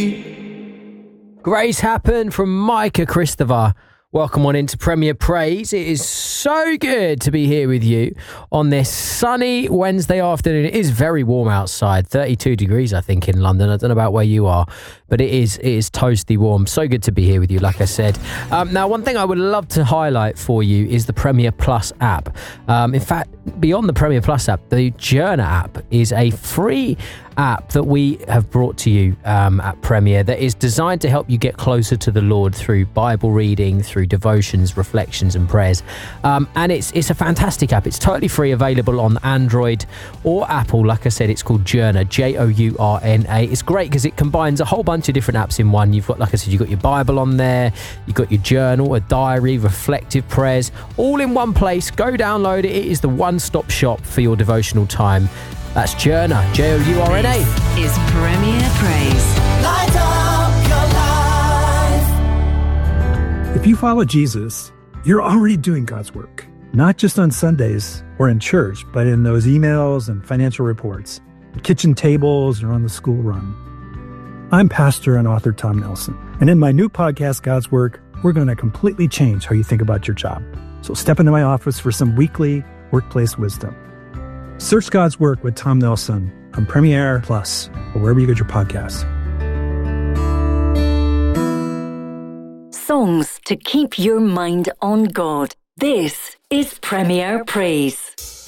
Grace Happened from Micah Christopher. Welcome on into Premier Praise. It is so good to be here with you on this sunny Wednesday afternoon. It is very warm outside, 32 degrees, I think, in London. I don't know about where you are, but it is toasty warm. So good to be here with you, like I said. Now, one thing I would love to highlight for you is the Premier Plus app. In fact, beyond the Premier Plus app, the Journa app is a free app that we have brought to you at Premier that is designed to help you get closer to the Lord through Bible reading, through devotions, reflections and prayers. And it's a fantastic app. It's totally free, available on Android or Apple. Like I said, it's called Journa, Journa. It's great because it combines a whole bunch of different apps in one. You've got, like I said, you've got your Bible on there, you've got your journal, a diary, reflective prayers, all in one place. Go download it. It is the one-stop shop for your devotional time. That's Journa, Journa. This is Premier Praise. Light up your life. If you follow Jesus, you're already doing God's work, not just on Sundays or in church, but in those emails and financial reports, the kitchen tables, or on the school run. I'm pastor and author Tom Nelson, and in my new podcast, God's Work, we're going to completely change how you think about your job. So step into my office for some weekly workplace wisdom. Search God's Work with Tom Nelson on Premiere Plus or wherever you get your podcasts. Songs to keep your mind on God. This is Premier Praise.